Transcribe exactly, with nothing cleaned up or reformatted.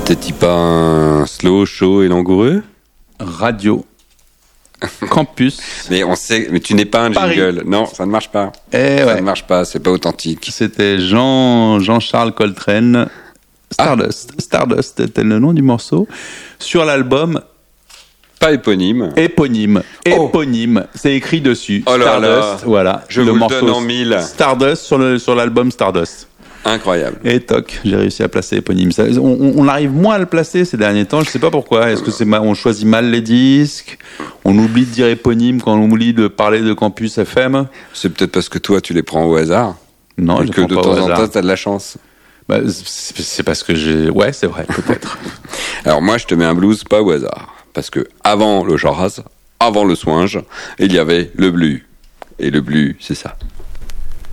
C'était-il pas un slow, chaud et langoureux? Radio Campus. Mais on sait, mais tu n'es pas un Paris. jingle. Non, ça ne marche pas. Eh ça ouais. ne marche pas, c'est pas authentique. C'était Jean, Jean-Charles Coltrane. Stardust. Ah. Stardust était le nom du morceau. Sur l'album. Pas éponyme. Éponyme. Éponyme. Oh. C'est écrit dessus. Oh là Stardust. là. Voilà. Je le vous morceau le donne en mille. Stardust sur, le, sur l'album Stardust. Incroyable. Et toc, j'ai réussi à placer éponyme. Ça, on, on arrive moins à le placer ces derniers temps, je sais pas pourquoi. Est-ce que c'est mal, on choisit mal les disques? On oublie de dire éponyme quand on oublie de parler de Campus F M? C'est peut-être parce que toi, tu les prends au hasard. Non, et je que prends de pas temps au en hasard. temps, t'as de la chance. Bah, c'est, c'est parce que j'ai... Ouais, c'est vrai, peut-être. Alors moi, je te mets un blues pas au hasard. Parce que avant le jazz, avant le swing, il y avait le blues. Et le blues, c'est ça.